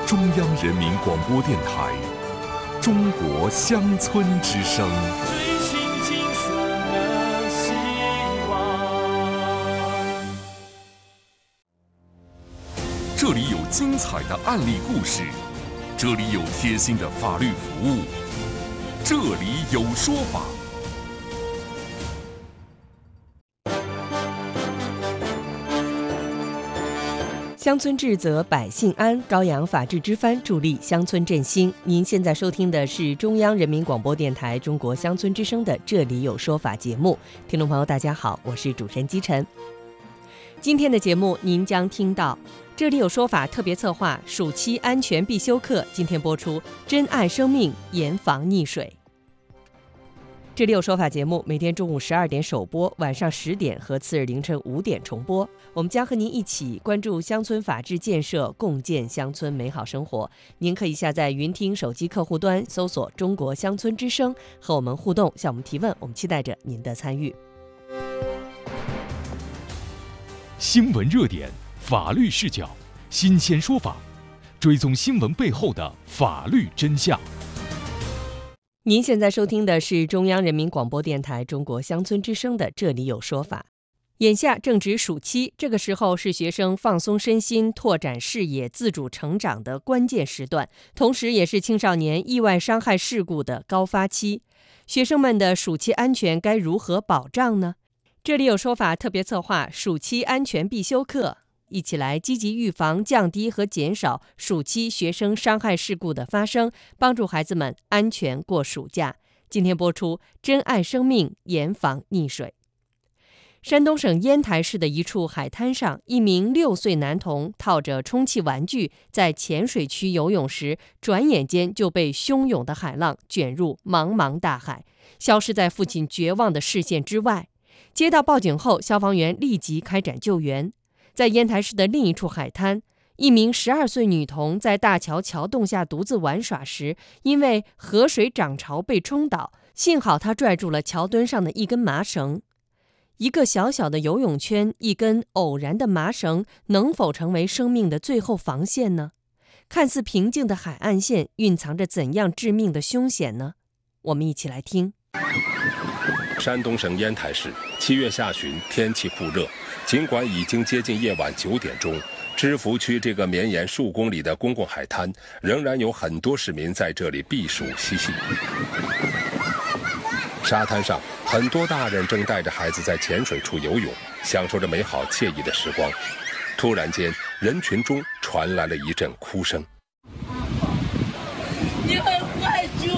中央人民广播电台中国乡村之声。 追寻金色的希望。 这里有精彩的案例故事，这里有贴心的法律服务，这里有说法。 乡村治则百姓安，高扬法治之帆，助力乡村振兴。您现在收听的是中央人民广播电台中国乡村之声的《这里有说法》节目。听众朋友大家好，我是主持人姬晨。今天的节目您将听到这里有说法特别策划暑期安全必修课，今天播出珍爱生命，严防溺水。这里有说法节目每天中午12点首播，晚上10点和次日凌晨5点重播。我们将和您一起关注乡村法治建设，共建乡村美好生活。您可以下载云听手机客户端，搜索中国乡村之声，和我们互动，向我们提问，我们期待着您的参与。 新闻热点，法律视角，新鲜说法，追踪新闻背后的法律真相。 您现在收听的是中央人民广播电台中国乡村之声的《这里有说法》。眼下正值暑期，这个时候是学生放松身心、拓展视野、自主成长的关键时段，同时也是青少年意外伤害事故的高发期。学生们的暑期安全该如何保障呢？这里有说法特别策划暑期安全必修课，一起来积极预防、降低和减少暑期学生伤害事故的发生，帮助孩子们安全过暑假。今天播出珍爱生命，严防溺水。山东省烟台市的一处海滩上，一名6岁男童套着充气玩具在浅水区游泳时，转眼间就被汹涌的海浪卷入茫茫大海，消失在父亲绝望的视线之外。接到报警后，消防员立即开展救援。在烟台市的另一处海滩，一名12岁女童在大桥桥洞下独自玩耍时，因为河水涨潮被冲倒，幸好她拽住了桥墩上的一根麻绳。一个小小的游泳圈，一根偶然的麻绳，能否成为生命的最后防线呢？看似平静的海岸线，蕴藏着怎样致命的凶险呢？我们一起来听。 山东省烟台市7月下旬，天气酷热，尽管已经接近夜晚9点钟，芝罘区这个绵延数公里的公共海滩，仍然有很多市民在这里避暑嬉戏。沙滩上，很多大人正带着孩子在浅水处游泳，享受着美好惬意的时光。突然间，人群中传来了一阵哭声。 你们快救！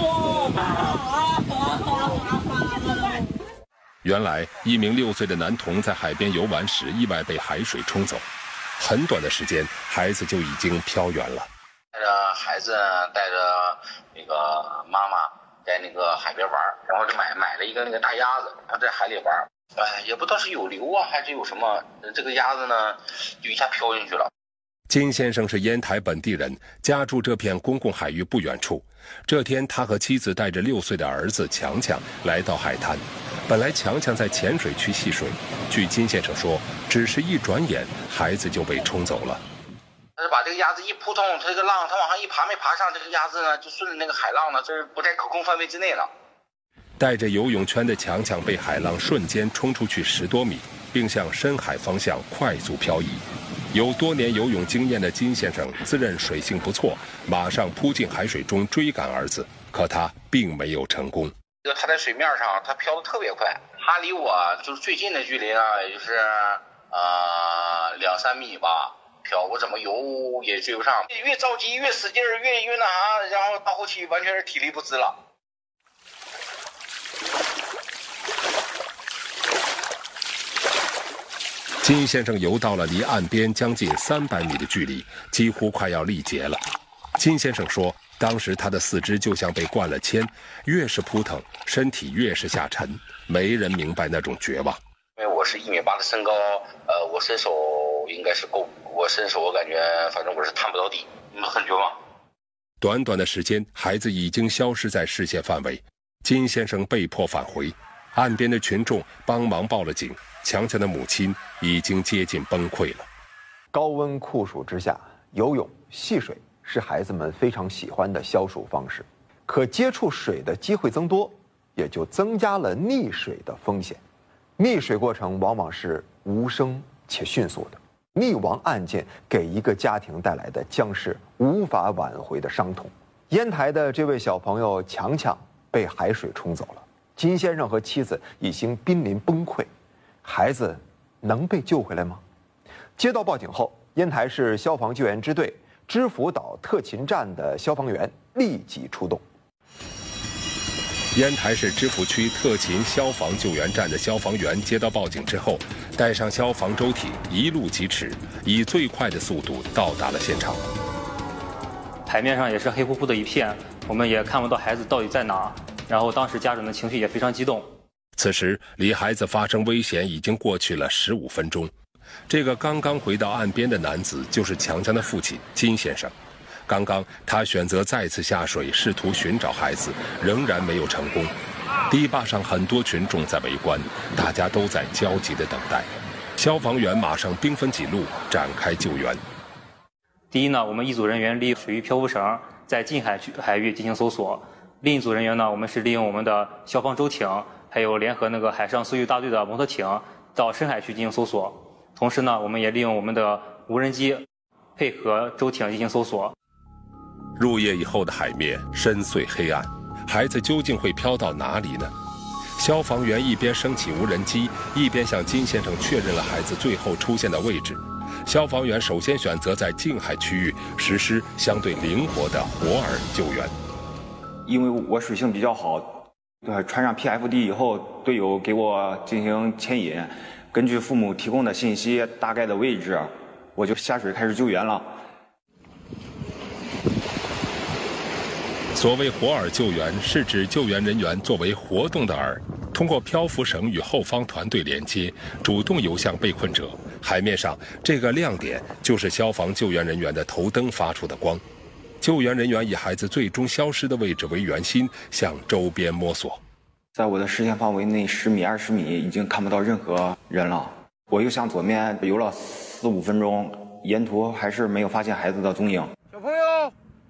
原来，一名6岁的男童在海边游玩时意外被海水冲走，很短的时间，孩子就已经飘远了。 带着孩子，带着那个妈妈在那个海边玩，然后就买了一个那个大鸭子，然后在海里玩。也不知道是有流啊，还是有什么，这个鸭子呢，就一下飘进去了。 金先生是烟台本地人，家住这片公共海域不远处。这天，他和妻子带着6岁的儿子强强来到海滩。本来强强在浅水区戏水，据金先生说，只是一转眼，孩子就被冲走了。 他是把这个鸭子一扑通，他这个浪他往上一爬，没爬上，这个鸭子呢就顺着那个海浪呢，这是不在可控范围之内了。 带着游泳圈的强强被海浪瞬间冲出去10多米，并向深海方向快速漂移。有多年游泳经验的金先生自认水性不错，马上扑进海水中追赶儿子，可他并没有成功。 他在水面上，他飘得特别快，他离我就是最近的距离呢，也就是2-3米吧。飘，我怎么游也追不上，越着急越使劲越那啥，然后到后期完全是体力不支了。 金先生游到了离岸边将近300米的距离，几乎快要力竭了。金先生说，当时他的四肢就像被灌了铅，越是扑腾，身体越是下沉，没人明白那种绝望。 因为我是1.8米的身高，我伸手应该是够，我伸手我感觉反正我是探不到底，很绝望。 短短的时间，孩子已经消失在视线范围，金先生被迫返回，岸边的群众帮忙报了警，强强的母亲已经接近崩溃了。 高温酷暑之下，游泳、戏水是孩子们非常喜欢的消暑方式，可接触水的机会增多，也就增加了溺水的风险。溺水过程往往是无声且迅速的，溺亡案件给一个家庭带来的将是无法挽回的伤痛。烟台的这位小朋友强强被海水冲走了，金先生和妻子已经濒临崩溃，孩子能被救回来吗？接到报警后，烟台市消防救援支队知府岛特勤站的消防员立即出动。 烟台市知府区特勤消防救援站的消防员接到报警之后，带上消防舟艇，一路疾驰，以最快的速度到达了现场。 海面上也是黑乎乎的一片，我们也看不到孩子到底在哪。然后当时家长的情绪也非常激动。 此时离孩子发生危险已经过去了15分钟。这个刚刚回到岸边的男子就是强强的父亲金先生。刚刚他选择再次下水，试图寻找孩子，仍然没有成功。堤坝上很多群众在围观，大家都在焦急地等待。消防员马上兵分几路展开救援。 第一呢，我们一组人员利用水域漂浮绳在近海域进行搜索；另一组人员呢，我们是利用我们的消防舟艇，还有联合海上搜救大队的摩托艇到深海区进行搜索。同时呢，我们也利用我们的无人机配合舟艇进行搜索。 入夜以后的海面深邃黑暗，孩子究竟会飘到哪里呢？消防员一边升起无人机，一边向金先生确认了孩子最后出现的位置。消防员首先选择在近海区域实施相对灵活的活饵救援。 因为我水性比较好，穿上 PFD 以后，队友给我进行牵引，根据父母提供的信息大概的位置，我就下水开始救援了。 所谓活饵救援，是指救援人员作为活动的饵，通过漂浮绳与后方团队连接，主动游向被困者。海面上这个亮点就是消防救援人员的头灯发出的光。救援人员以孩子最终消失的位置为圆心，向周边摸索。 在我的视线范围内10米、20米已经看不到任何人了。我又向左面游了4、5分钟，沿途还是没有发现孩子的踪影。 小朋友，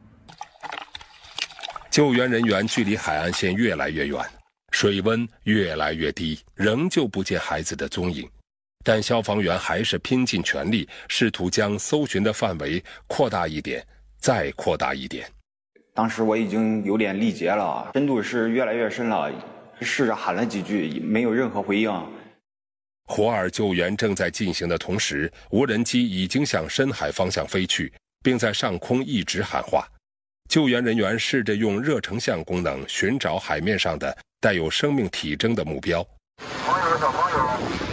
救援人员距离海岸线越来越远，水温越来越低，仍旧不见孩子的踪影。但消防员还是拼尽全力，试图将搜寻的范围扩大一点，再扩大一点。 当时我已经有点力竭了，深度是越来越深了，试着喊了几句，没有任何回应。 活饵救援正在进行的同时，无人机已经向深海方向飞去，并在上空一直喊话。救援人员试着用热成像功能寻找海面上的带有生命体征的目标。 小朋友，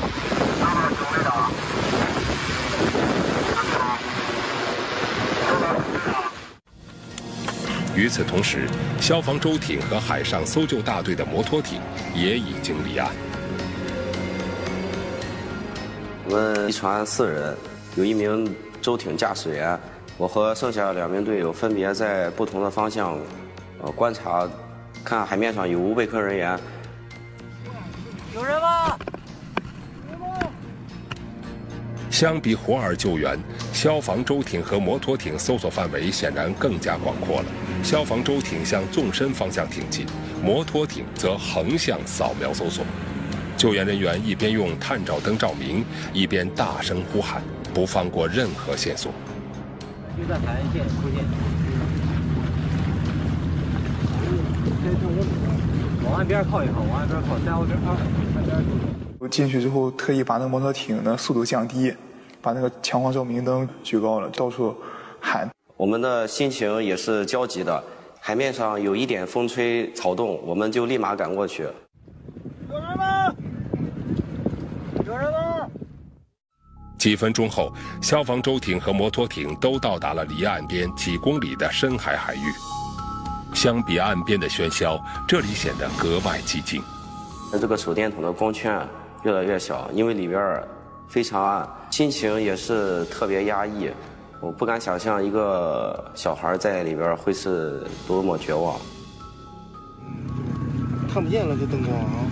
与此同时，消防舟艇和海上搜救大队的摩托艇也已经离岸。 我们一船4人，有1名舟艇驾驶员，我和剩下2名队友分别在不同的方向观察，看海面上有无被困人员。 有人吗？ 相比活饵救援，消防舟艇和摩托艇搜索范围显然更加广阔了。消防舟艇向纵深方向挺进，摩托艇则横向扫描搜索。救援人员一边用探照灯照明，一边大声呼喊，不放过任何线索。 就在海岸线附近，往岸边靠一靠，往岸边靠，在我这岸边。 我进去之后，特意把那个摩托艇的速度降低，把那个强光照明灯举高了，到处喊。 我们的心情也是焦急的，海面上有一点风吹草动，我们就立马赶过去。 有人吗？有人吗？ 几分钟后，消防舟艇和摩托艇都到达了离岸边几公里的深海海域。相比岸边的喧嚣，这里显得格外寂静。 这个手电筒的光圈越来越小，因为里边非常暗，心情也是特别压抑。我不敢想象一个小孩在里边会是多么绝望。 看不见了，这灯光啊！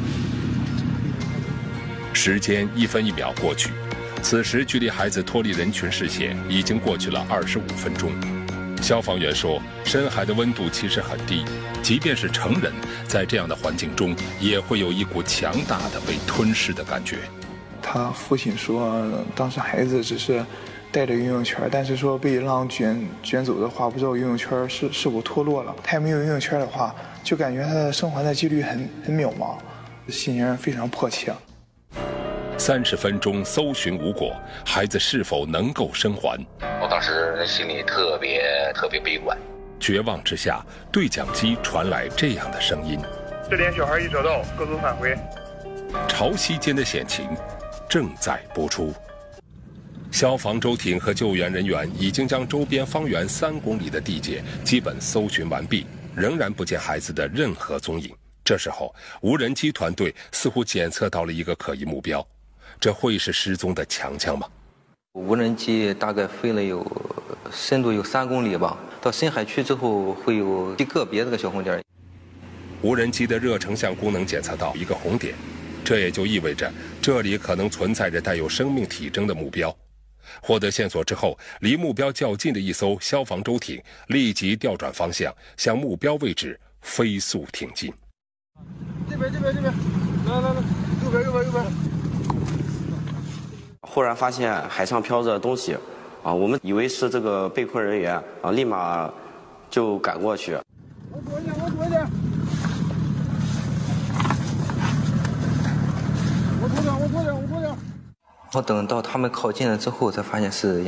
时间1分1秒过去，此时距离孩子脱离人群视线已经过去了25分钟。 消防员说，深海的温度其实很低，即便是成人，在这样的环境中，也会有一股强大的被吞噬的感觉。 他父亲说，当时孩子只是带着游泳圈，但是说被浪卷走的话，不知道游泳圈是否脱落了。他也没有游泳圈的话，就感觉他的生还的几率很渺茫，心情非常迫切。 30分钟搜寻无果，孩子是否能够生还？ 我当时心里特别悲观。 绝望之下，对讲机传来这样的声音： 这点小孩已找到，各自返回。 潮汐间的险情正在播出。消防舟艇和救援人员已经将周边方圆3公里的地界基本搜寻完毕，仍然不见孩子的任何踪影。这时候，无人机团队似乎检测到了一个可疑目标，这会是失踪的强强吗？ 无人机大概飞了深度有3公里吧，到深海区之后会有极个别这个小红点。 无人机的热成像功能检测到一个红点，这也就意味着这里可能存在着带有生命体征的目标。获得线索之后，离目标较近的一艘消防舟艇立即调转方向，向目标位置飞速挺进。 这边，来，右边。 忽然发现海上飘着东西，我们以为是这个被困人员，立马就赶过去。 我躲一点。我躲点。 我等到他们靠近了之后，才发现是